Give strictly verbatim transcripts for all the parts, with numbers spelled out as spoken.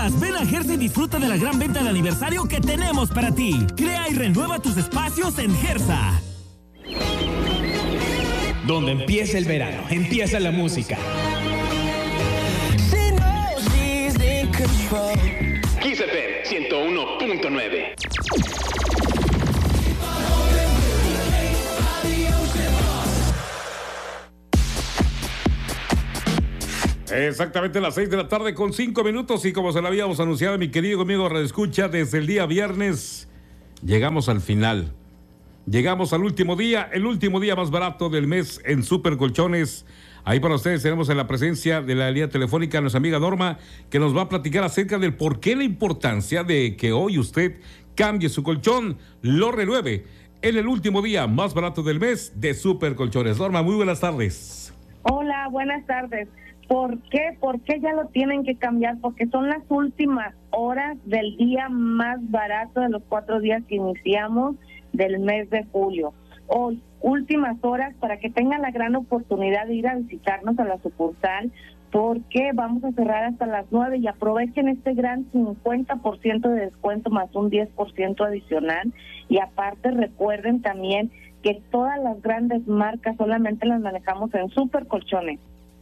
días, ven a Gersa y disfruta de la gran venta de aniversario que tenemos para ti. Crea y renueva tus espacios en Gersa. Donde empieza el verano, empieza la música. Kiss F M ciento uno punto nueve. Exactamente las seis de la tarde con cinco minutos y como se lo habíamos anunciado, mi querido amigo redescucha, desde el día viernes llegamos al final. Llegamos al último día, el último día más barato del mes en Super Colchones. Ahí para ustedes tenemos en la presencia de la línea telefónica a nuestra amiga Norma, que nos va a platicar acerca del por qué la importancia de que hoy usted cambie su colchón, lo renueve en el último día más barato del mes de Super Colchones. Norma, muy buenas tardes. Hola, buenas tardes. ¿Por qué? ¿Por qué ya lo tienen que cambiar? Porque son las últimas horas del día más barato de los cuatro días que iniciamos del mes de julio. Hoy, últimas horas para que tengan la gran oportunidad de ir a visitarnos a la sucursal, porque vamos a cerrar hasta las nueve y aprovechen este gran cincuenta por ciento de descuento más un diez por ciento adicional. Y aparte recuerden también que todas las grandes marcas solamente las manejamos en Super Colchones.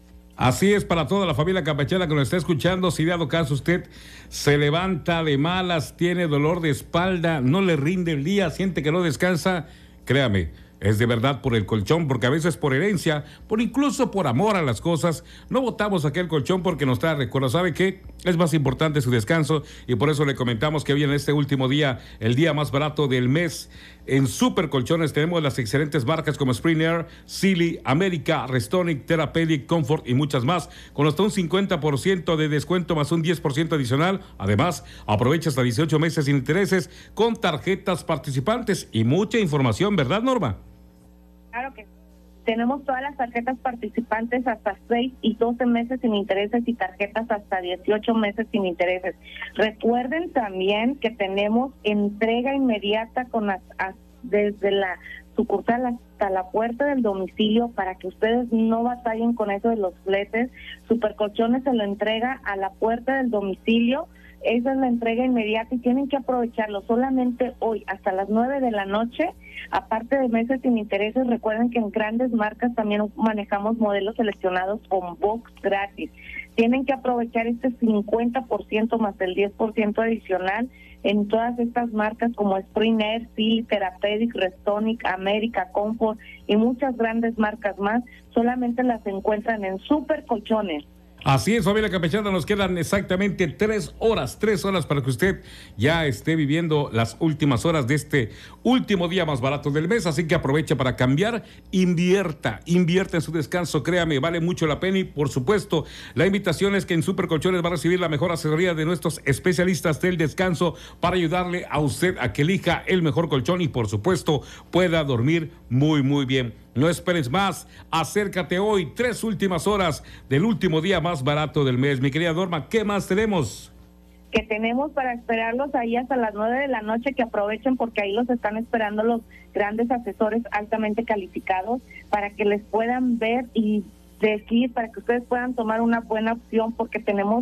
Así es, para toda la familia campechana que nos está escuchando, si dado caso usted se levanta de malas, tiene dolor de espalda, no le rinde el día, siente que no descansa, créame, es de verdad por el colchón, porque a veces por herencia, por incluso por amor a las cosas, no botamos aquel colchón porque nos trae recuerdo. ¿Sabe qué? Es más importante su descanso y por eso le comentamos que hoy en este último día, el día más barato del mes, en Super Colchones tenemos las excelentes marcas como Spring Air, Sealy, América, Restonic, Therapeutic, Comfort y muchas más, con hasta un cincuenta por ciento de descuento más un diez por ciento adicional. Además, aprovecha hasta dieciocho meses sin intereses con tarjetas participantes y mucha información, ¿verdad, Norma? Claro que tenemos todas las tarjetas participantes hasta seis y doce meses sin intereses y tarjetas hasta dieciocho meses sin intereses. Recuerden también que tenemos entrega inmediata con las, a, desde la sucursal hasta la puerta del domicilio para que ustedes no batallen con eso de los fletes. Supercolchones se lo entrega a la puerta del domicilio. Esa es la entrega inmediata y tienen que aprovecharlo solamente hoy hasta las nueve de la noche. Aparte de meses sin intereses, recuerden que en grandes marcas también manejamos modelos seleccionados con box gratis. Tienen que aprovechar este cincuenta por ciento más el diez por ciento adicional en todas estas marcas como Spring Air, Sealy, Therapeutic, Restonic, América, Comfort y muchas grandes marcas más. Solamente las encuentran en Super Colchones. Así es, familia campechana, nos quedan exactamente tres horas, tres horas para que usted ya esté viviendo las últimas horas de este último día más barato del mes, así que aprovecha para cambiar, invierta, invierta en su descanso, créame, vale mucho la pena y por supuesto, la invitación es que en Super Colchones va a recibir la mejor asesoría de nuestros especialistas del descanso para ayudarle a usted a que elija el mejor colchón y por supuesto pueda dormir muy, muy bien. No esperes más, acércate hoy, tres últimas horas del último día más barato del mes. Mi querida Norma, ¿qué más tenemos? Que tenemos para esperarlos ahí hasta las nueve de la noche, que aprovechen porque ahí los están esperando los grandes asesores altamente calificados para que les puedan ver y decir, para que ustedes puedan tomar una buena opción porque tenemos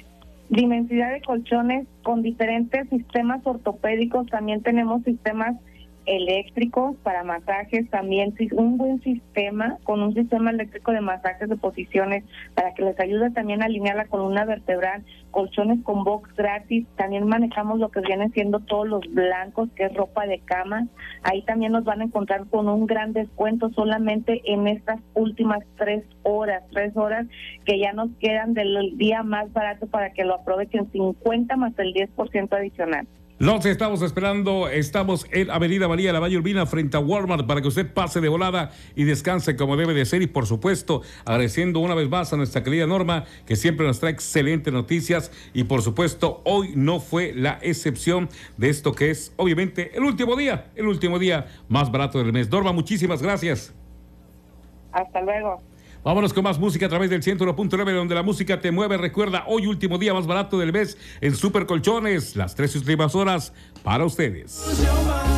diversidad de colchones con diferentes sistemas ortopédicos, también tenemos sistemas eléctricos para masajes, también un buen sistema con un sistema eléctrico de masajes de posiciones para que les ayude también a alinear la columna vertebral, colchones con box gratis, también manejamos lo que vienen siendo todos los blancos, que es ropa de cama, ahí también nos van a encontrar con un gran descuento solamente en estas últimas tres horas, tres horas que ya nos quedan del día más barato para que lo aprovechen, cincuenta más el diez por ciento adicional. Los estamos esperando, estamos en Avenida María La Valle Urbina frente a Walmart para que usted pase de volada y descanse como debe de ser y por supuesto agradeciendo una vez más a nuestra querida Norma que siempre nos trae excelentes noticias y por supuesto hoy no fue la excepción de esto que es obviamente el último día, el último día más barato del mes. Norma, muchísimas gracias. Hasta luego. Vámonos con más música a través del ciento uno punto nueve, donde la música te mueve. Recuerda, hoy último día más barato del mes en Super Colchones. Las tres últimas horas para ustedes.